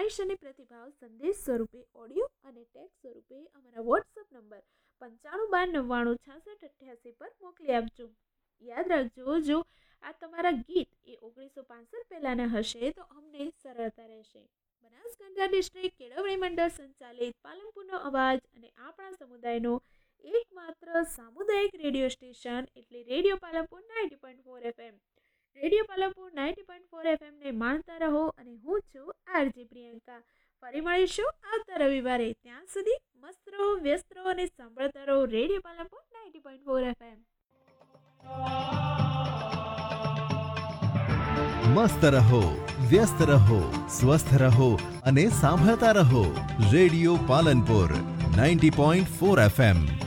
ફરમાઈશ અને પ્રતિભાવ સંદેશ સ્વરૂપે ઓડિયો અને ટેક્સ્ટ સ્વરૂપે અમારા વોટ્સઅપ નંબર 9592968888 પર મોકલી આપજો. યાદ રાખજો, જો આ તમારા ગીત એ 1965 પહેલાના હશે તો અમને સરળતા રહેશે. બનાસકાંઠા ડિસ્ટ્રિક્ટ કેળવણી મંડળ સંચાલિત પાલનપુરનો અવાજ અને આપણા સમુદાયનો એકમાત્ર સામુદાયિક રેડિયો સ્ટેશન એટલે radio Palanpur 90.4 FM. Radio Palanpur 90.4 FM ને માણતા રહો અને હું છું આરજે પ્રિયંકા. ફરી મળીશું આવતા રવિવારે. ત્યાં સુધી મસ્ત રહો, વ્યસ્ત રહો અને સાંભળતા રહો રેડિયો પાલનપુર 90.4 FM. મસ્ત રહો, વ્યસ્ત રહો, સ્વસ્થ રહો અને સાંભળતા રહો રેડિયો પાલનપુર 90.4 FM.